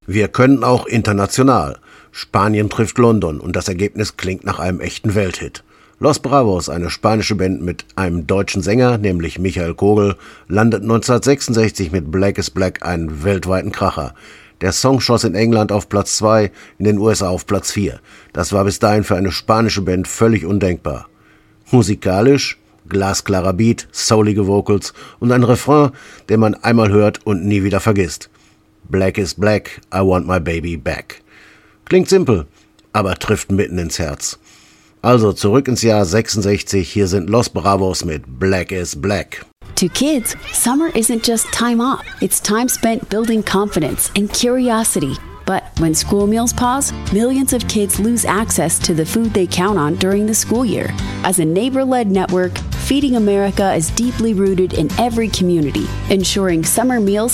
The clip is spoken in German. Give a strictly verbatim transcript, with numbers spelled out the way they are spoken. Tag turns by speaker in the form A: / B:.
A: Wir können auch international. Spanien trifft London und das Ergebnis klingt nach einem echten Welthit. Los Bravos, eine spanische Band mit einem deutschen Sänger, nämlich Michael Kogel, landet neunzehnhundertsechsundsechzig mit Black is Black einen weltweiten Kracher. Der Song schoss in England auf Platz zwei, in den U S A auf Platz vier. Das war bis dahin für eine spanische Band völlig undenkbar. Musikalisch glasklarer Beat, soulige Vocals und ein Refrain, den man einmal hört und nie wieder vergisst. Black is Black, I want my baby back. Klingt simpel, aber trifft mitten ins Herz. Also zurück ins Jahr sechsundsechzig, hier sind Los Bravos mit Black is Black.
B: To kids, summer isn't just time off. It's time spent building confidence and curiosity. But when school meals pause, millions of kids lose access to the food they count on during the school year. As a neighbor-led network, Feeding America is deeply rooted in every community, ensuring summer meals